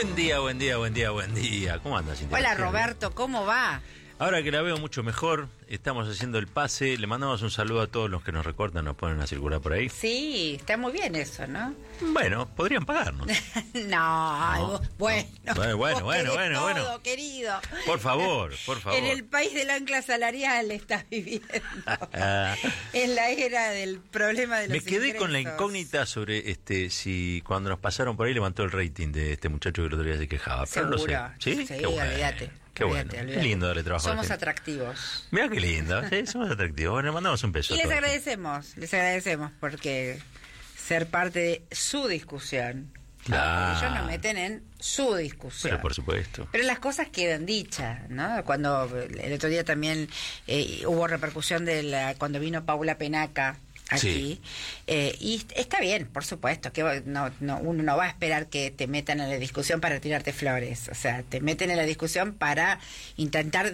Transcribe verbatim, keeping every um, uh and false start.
Buen día, buen día, buen día, buen día. ¿Cómo andas, Cintia? Hola, Roberto, ¿cómo va? Ahora que la veo mucho mejor, estamos haciendo el pase. Le mandamos un saludo a todos los que nos recortan, nos ponen a circular por ahí. Sí, está muy bien eso, ¿no? Bueno, podrían pagarnos. no, No, bueno. no. Bueno, bueno, vos bueno, tenés bueno, todo, bueno. querido. Por favor, por favor. En el país del ancla salarial estás viviendo. En la era del problema de los Me quedé ingresos. con la incógnita sobre este si cuando nos pasaron por ahí levantó el rating de este muchacho que el otro día se quejaba. Pero no sé. Seguro. ¿Sí? Sí, Qué bueno. olvídate. Qué olvídate, bueno. olvídate. Qué lindo darle trabajo a la Somos gente. atractivos. Mira qué lindo, ¿sí? Somos atractivos. Bueno, le mandamos un beso. Y a les todos. agradecemos, les agradecemos porque ser parte de su discusión. Claro. Ellos nos meten en su discusión. Pero por supuesto. Pero las cosas quedan dichas, ¿no? Cuando el otro día también eh, hubo repercusión de la, cuando vino Paula Penaca aquí, Sí. eh, y está bien, por supuesto, que no, no, uno no va a esperar que te metan en la discusión para tirarte flores, o sea, te meten en la discusión para intentar